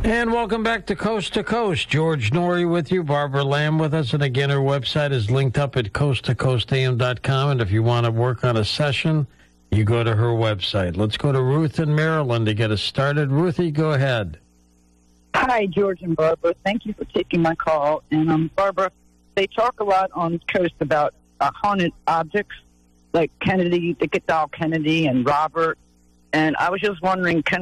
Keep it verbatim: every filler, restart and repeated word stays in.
And welcome back to Coast to Coast. George Norrie with you, Barbara Lamb with us. And again, her website is linked up at coast to coast a m dot com. And if you want to work on a session, you go to her website. Let's go to Ruth in Maryland to get us started. Ruthie, go ahead. Hi, George and Barbara. Thank you for taking my call. And um, Barbara, they talk a lot on the coast about uh, haunted objects like Kennedy, Dick Doll Kennedy, and Robert. And I was just wondering, can